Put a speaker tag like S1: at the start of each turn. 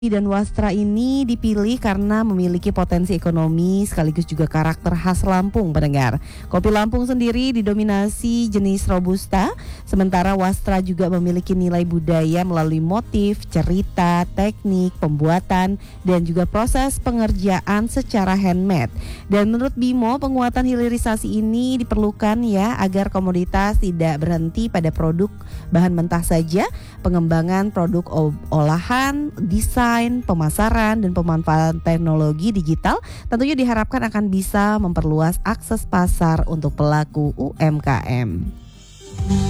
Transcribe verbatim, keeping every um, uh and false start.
S1: Dan Wastra ini dipilih karena memiliki potensi ekonomi sekaligus juga karakter khas Lampung, pendengar. Kopi Lampung sendiri didominasi jenis Robusta, sementara Wastra juga memiliki nilai budaya melalui motif, cerita, teknik, pembuatan, dan juga proses pengerjaan secara handmade. Dan menurut Bimo, penguatan hilirisasi ini diperlukan ya agar komoditas tidak berhenti pada produk bahan mentah saja, pengembangan produk olahan, desain, pemasaran, dan pemanfaatan teknologi digital tentunya diharapkan akan bisa memperluas akses pasar untuk pelaku U M K M.